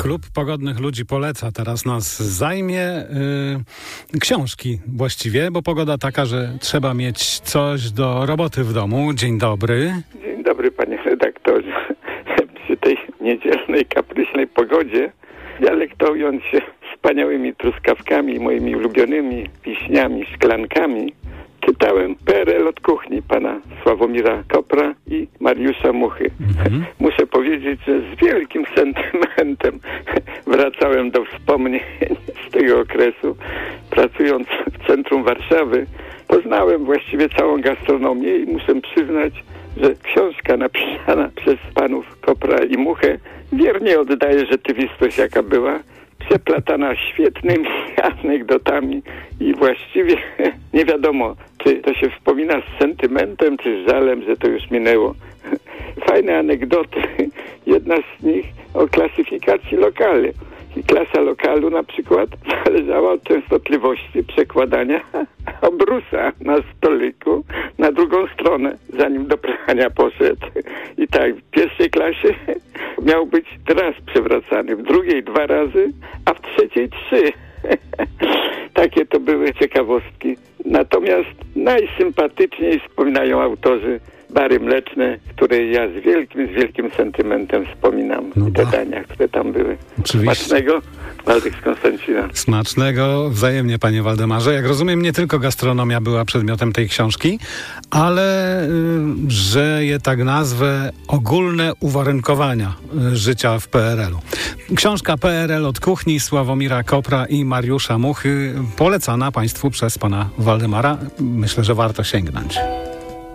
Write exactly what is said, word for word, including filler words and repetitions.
Klub Pogodnych Ludzi poleca, teraz nas zajmie yy, książki właściwie, bo pogoda taka, że trzeba mieć coś do roboty w domu. Dzień dobry. Dzień dobry, panie redaktorze. Przy tej niedzielnej, kapryśnej pogodzie, dialektując się wspaniałymi truskawkami, moimi ulubionymi wiśniami, szklankami, czytałem P R L od kuchni pana Sławomira Kopra i Mariusza Muchy. Mhm. Muszę powiedzieć, że z wielkim sentymentem wracałem do wspomnień z tego okresu. Pracując w centrum Warszawy, poznałem właściwie całą gastronomię i muszę przyznać, że książka napisana przez panów Kopra i Muchę wiernie oddaje rzeczywistość, jaka była, przeplatana świetnymi anegdotami i właściwie nie wiadomo, czy to się wspomina z sentymentem, czy z żalem, że to już minęło. Fajne anegdoty. Jedna z nich o klasyfikacji lokali. I klasa lokalu na przykład zależała od częstotliwości przekładania obrusa na stoliku na drugą stronę, zanim do prania poszedł. I tak, w pierwszej klasie miał być raz przewracany, w drugiej dwa razy, a w trzeciej trzy. Takie to były ciekawostki. Natomiast najsympatyczniej wspominają autorzy bary mleczne, które ja z wielkim, z wielkim sentymentem wspominam. No te dania, które tam były. Oczywiście. Smacznego, Waldek z Konstancina. Smacznego, wzajemnie, panie Waldemarze. Jak rozumiem, nie tylko gastronomia była przedmiotem tej książki, ale, y, że je tak nazwę, ogólne uwarunkowania y, życia w P R L u. Książka P R L od kuchni Sławomira Kopra i Mariusza Muchy, polecana państwu przez pana Waldemara. Myślę, że warto sięgnąć.